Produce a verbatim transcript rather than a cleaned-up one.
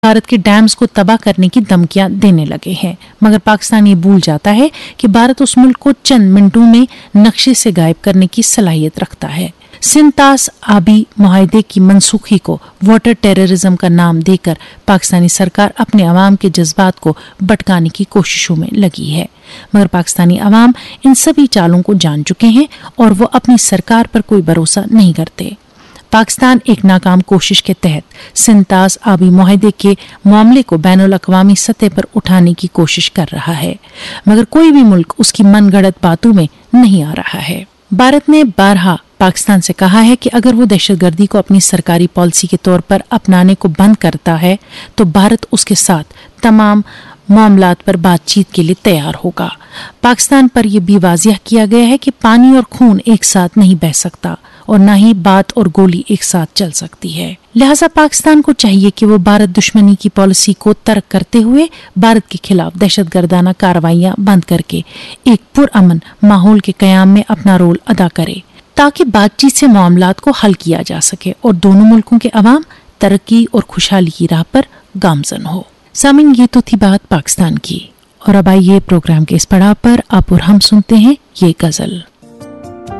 भारत के डैम्स को तबाह करने की धमकियां देने लगे हैं, मगर पाकिस्तान ये भूल जाता है कि भारत उस मुल्क को चंद मिनटों में नक्शे से गायब करने की सलाहियत रखता है। सिंतास आबी मुआहदे की मनसूखी को वाटर टेररिज्म का नाम देकर पाकिस्तानी सरकार अपने अवाम के जज्बात को भटकाने की कोशिशों में लगी है, मगर पाकिस्तानी अवाम इन सभी चालों को जान चुके हैं और वो अपनी सरकार पर कोई भरोसा नहीं करते। पाकिस्तान एक नाकाम कोशिश के तहत सिंतास आबी मुआहदे के मामले को बैनुल अक़वामी सतह पर उठाने की कोशिश कर रहा है, मगर कोई भी मुल्क उसकी मनगढ़ंत बातों में नहीं आ रहा है। भारत ने बारहा पाकिस्तान से कहा है कि अगर वो दहशतगर्दी को अपनी सरकारी पॉलिसी के तौर पर अपनाने को बंद करता है तो भारत उसके साथ तमाम मामलात पर बातचीत के लिए तैयार होगा। पाकिस्तान पर यह भी वाज़िह किया गया है कि पानी और खून एक साथ नहीं बह सकता और न ही बात और गोली एक साथ चल सकती है। लिहाजा पाकिस्तान को चाहिए कि वो भारत दुश्मनी की पॉलिसी को तर्क करते हुए भारत के खिलाफ दहशतगर्दाना कार्रवाइयां बंद करके एक पुरअमन माहौल के कयाम में अपना रोल अदा करे, ताकि बातचीत से मामलात को हल किया जा सके और दोनों मुल्कों के अवाम तरक्की और खुशहाली की राह पर गामजन हो। सामिन, ये तो थी बात पाकिस्तान की, और अब आइए प्रोग्राम के इस पड़ाव पर आप और हम सुनते हैं ये गजल।